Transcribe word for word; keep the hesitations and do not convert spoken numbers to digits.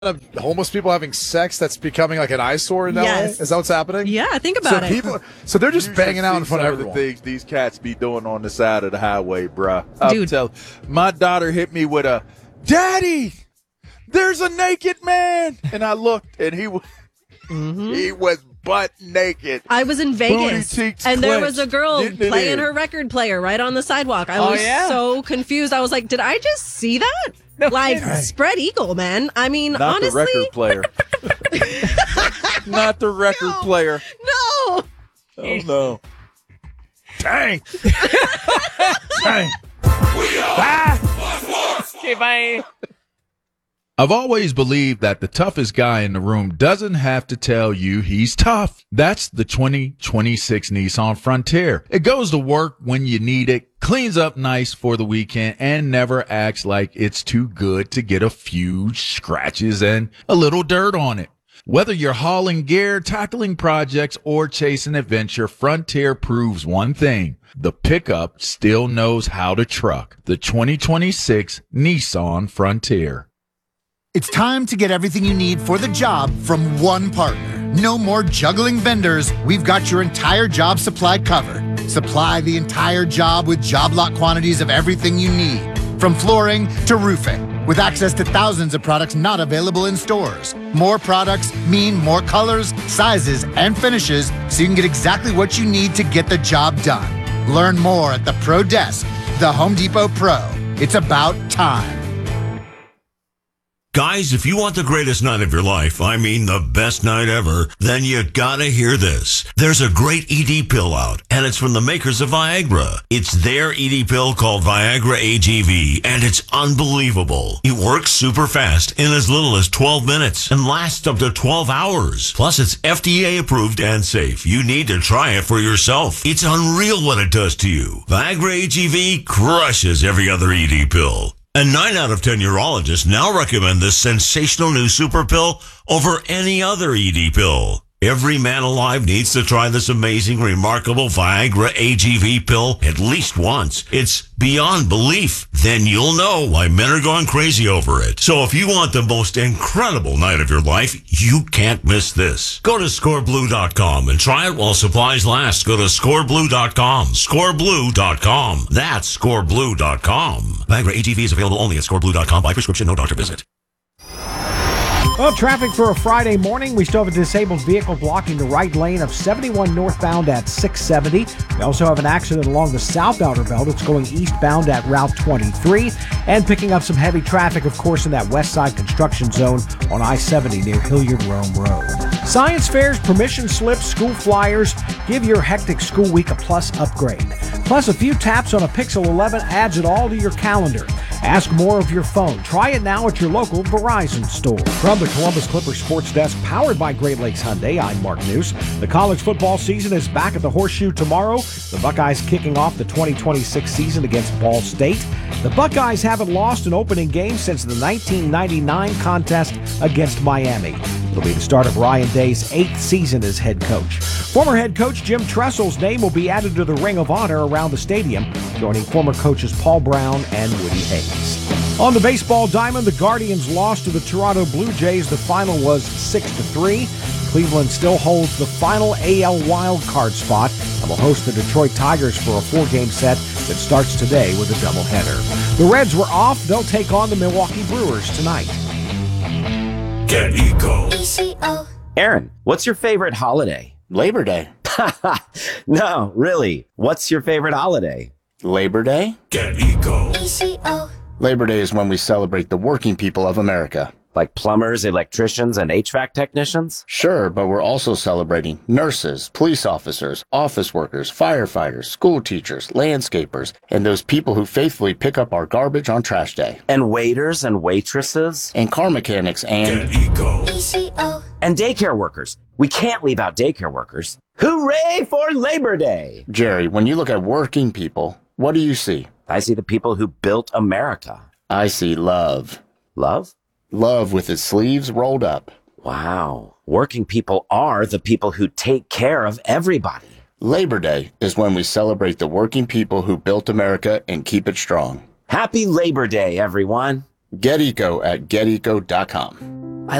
of homeless people having sex that's becoming like an eyesore in L A? Yes. Is that what's happening? Yeah, think about so it. People, so they're just You banging should out see in front of some everyone. the things these cats be doing on the side of the highway, bruh. I'm Dude. telling- my daughter hit me with a, "Daddy, there's a naked man," and I looked, and he was Mm-hmm. he was butt naked. I was in Vegas, Booty cheeks and there clenched, was a girl getting it playing in. her record player right on the sidewalk. I Oh, was yeah? so confused. I was like, did I just see that? Like, kidding. spread eagle, man. I mean, Not honestly. the record player. Not the record No. player. No. Oh no. Dang. Dang. Okay, bye. I've always believed that the toughest guy in the room doesn't have to tell you he's tough. That's the twenty twenty-six Nissan Frontier. It goes to work when you need it, cleans up nice for the weekend, and never acts like it's too good to get a few scratches and a little dirt on it. Whether you're hauling gear, tackling projects, or chasing adventure, Frontier proves one thing. The pickup still knows how to truck. The twenty twenty-six Nissan Frontier. It's time to get everything you need for the job from one partner. No more juggling vendors. We've got your entire job supply covered. Supply the entire job with job lot quantities of everything you need, from flooring to roofing, with access to thousands of products not available in stores. More products mean more colors, sizes, and finishes, so you can get exactly what you need to get the job done. Learn more at the Pro Desk, the Home Depot Pro. It's about time. Guys, if you want the greatest night of your life, I mean the best night ever, then you gotta hear this. There's a great E D pill out, and it's from the makers of Viagra. It's their E D pill called Viagra A G V, and it's unbelievable. It works super fast in as little as twelve minutes and lasts up to twelve hours. Plus, it's F D A approved and safe. You need to try it for yourself. It's unreal what it does to you. Viagra A G V crushes every other E D pill. And nine out of ten urologists now recommend this sensational new super pill over any other E D pill. Every man alive needs to try this amazing, remarkable Viagra A G V pill at least once. It's beyond belief. Then you'll know why men are going crazy over it. So if you want the most incredible night of your life, you can't miss this. Go to score blue dot com and try it while supplies last. Go to score blue dot com. score blue dot com. That's score blue dot com. Viagra A G V is available only at score blue dot com by prescription, no doctor visit. Well, traffic for a Friday morning. We still have a disabled vehicle blocking the right lane of seventy-one northbound at six seventy. We also have an accident along the south outer belt. It's going eastbound at Route twenty-three and picking up some heavy traffic, of course, in that west side construction zone on I seventy near Hilliard Rome Road. Science fairs, permission slips, school flyers. Give your hectic school week a plus upgrade. Plus, a few taps on a Pixel eleven adds it all to your calendar. Ask more of your phone. Try it now at your local Verizon store. From the Columbus Clippers Sports Desk, powered by Great Lakes Hyundai, I'm Mark News. The college football season is back at the Horseshoe tomorrow. The Buckeyes kicking off the twenty twenty-six season against Ball State. The Buckeyes haven't lost an opening game since the nineteen ninety-nine contest against Miami. It'll be the start of Ryan Day's eighth season as head coach. Former head coach Jim Tressel's name will be added to the Ring of Honor around the stadium, joining former coaches Paul Brown and Woody Hayes. On the baseball diamond, the Guardians lost to the Toronto Blue Jays. The final was six to three. Cleveland still holds the final A L wild card spot and will host the Detroit Tigers for a four-game set that starts today with a doubleheader. The Reds were off. They'll take on the Milwaukee Brewers tonight. Get Eco. Aaron, what's your favorite holiday? Labor Day. No, really. What's your favorite holiday? Labor Day? Get Eco. Labor Day is when we celebrate the working people of America. Like plumbers, electricians, and H V A C technicians? Sure, but we're also celebrating nurses, police officers, office workers, firefighters, school teachers, landscapers, and those people who faithfully pick up our garbage on trash day. And waiters and waitresses? And car mechanics and... Get Eco. And daycare workers. We can't leave out daycare workers. Hooray for Labor Day! Jerry, when you look at working people, what do you see? I see the people who built America. I see love. Love? Love with its sleeves rolled up. Wow. Working people are the people who take care of everybody. Labor Day is when we celebrate the working people who built America and keep it strong. Happy Labor Day, everyone. Get Eco at get eco dot com.